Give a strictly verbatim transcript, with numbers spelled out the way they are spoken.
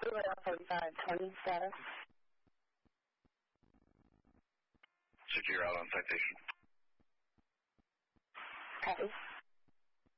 forty-five twenty status. Six, you're out on citation. Copy.